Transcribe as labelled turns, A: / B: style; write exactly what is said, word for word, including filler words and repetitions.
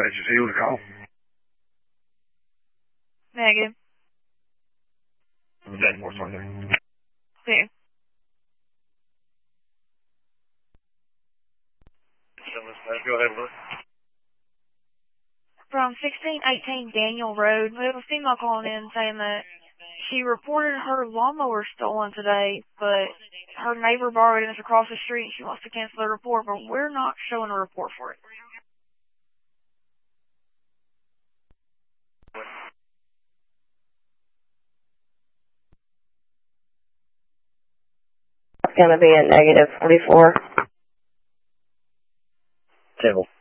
A: Did you see who to call?
B: Negative.
A: That was Monday.
B: Two.
A: Go ahead, Will.
B: From sixteen eighteen Daniel Road, we have a female calling in saying that she reported her lawnmower stolen today, but her neighbor borrowed it across the street and she wants to cancel the report, but we're not showing a report for it.
C: It's going to be a negative forty-four.
A: Table.